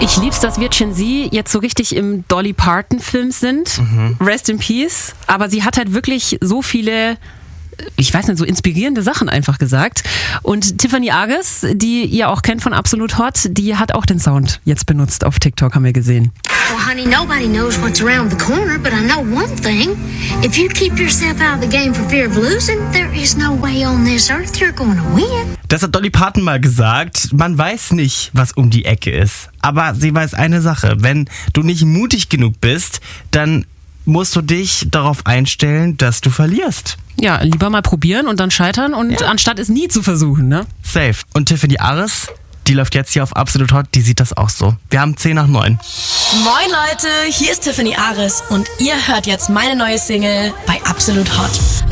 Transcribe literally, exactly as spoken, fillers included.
Ich lieb's, dass wir Gen Z jetzt so richtig im Dolly Parton-Film sind. Mhm. Rest in Peace. Aber sie hat halt wirklich so viele, ich weiß nicht, so inspirierende Sachen einfach gesagt. Und Tiffany Ares, die ihr auch kennt von Absolut Hot, die hat auch den Sound jetzt benutzt auf TikTok, haben wir gesehen. Well, honey, nobody knows what's around the corner, but I know one thing. If you keep yourself out of the game for fear of losing, there is no way on this earth you're going to win. Das hat Dolly Parton mal gesagt. Man weiß nicht, was um die Ecke ist. Aber sie weiß eine Sache. Wenn du nicht mutig genug bist, dann musst du dich darauf einstellen, dass du verlierst. Ja, lieber mal probieren und dann scheitern und ja. anstatt es nie zu versuchen, ne? Safe. Und Tiffany Ares, die läuft jetzt hier auf Absolut Hot, die sieht das auch so. Wir haben zehn nach neun. Moin Leute, hier ist Tiffany Ares und ihr hört jetzt meine neue Single bei Absolut Hot.